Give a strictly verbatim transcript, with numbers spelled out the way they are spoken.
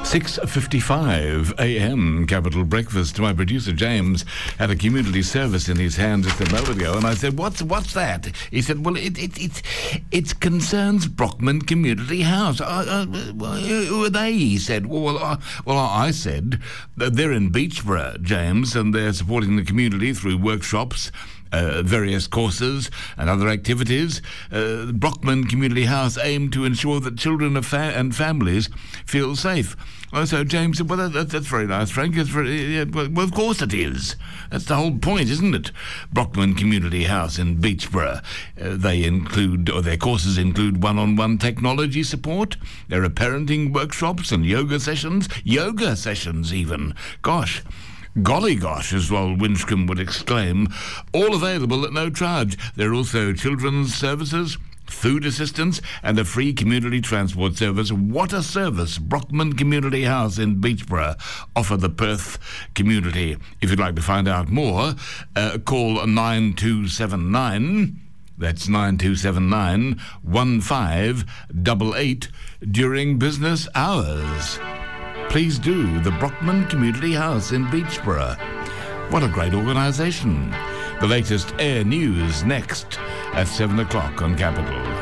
six fifty-five a.m. Capital Breakfast. My producer James had a community service in his hand just a moment ago, and I said, "What's what's that?" He said, "Well, it it it, it concerns Brockman Community House." Uh, uh, well, who are they? He said. Well, well, uh, well, I said they're in Beachborough, James, and they're supporting the community through workshops, Uh, various courses and other activities. Uh, Brockman Community House aim to ensure that children of fa- and families feel safe. Well, so James said, well, that, that's very nice, Frank. It's very, yeah, well, well, of course it is. That's the whole point, isn't it? Brockman Community House in Beachborough. Uh, they include, or their courses include one-on-one technology support. There are parenting workshops and yoga sessions. Yoga sessions, even. Gosh. Golly gosh, as Lol Winchcombe would exclaim, all available at no charge. There are also children's services, food assistance, and a free community transport service. What a service Brockman Community House in Beachborough offer the Perth community. If you'd like to find out more, uh, call nine two seven nine... That's nine two seven nine, one five eight eight during business hours. Please do, the Brockman Community House in Beachborough. What a great organisation. The latest Air News next at seven o'clock on Capital.